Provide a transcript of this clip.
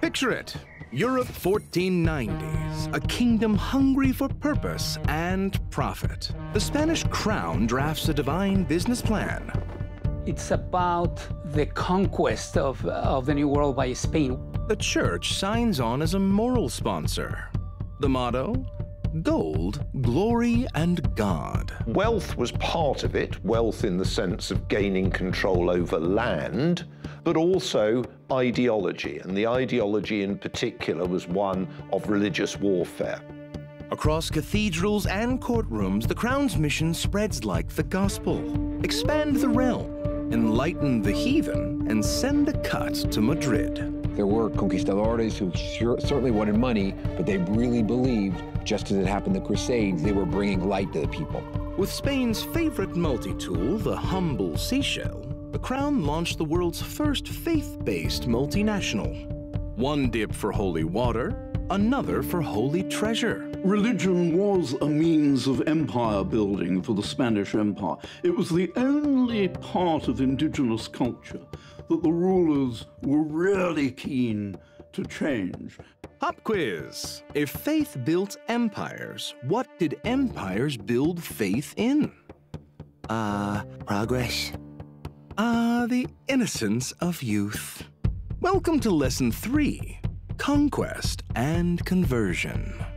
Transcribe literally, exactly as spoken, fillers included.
Picture it. Europe fourteen nineties, a kingdom hungry for purpose and profit. The Spanish crown drafts a divine business plan. It's about the conquest of, of the New World by Spain. The church signs on as a moral sponsor. The motto? Gold, glory, and God. Wealth was part of it, wealth in the sense of gaining control over land, but also ideology, and the ideology in particular was one of religious warfare. Across cathedrals and courtrooms, the crown's mission spreads like the gospel. Expand the realm, enlighten the heathen, and send a cut to Madrid. There were conquistadores who sure, certainly wanted money, but they really believed, just as it happened in the Crusades, they were bringing light to the people. With Spain's favorite multi-tool, the humble seashell, the crown launched the world's first faith-based multinational. One dip for holy water, another for holy treasure. Religion was a means of empire building for the Spanish Empire. It was the only part of indigenous culture that the rulers were really keen to change. Pop quiz. If faith built empires, what did empires build faith in? Uh, progress. Ah, the innocence of youth. Welcome to Lesson three, Conquest and Conversion.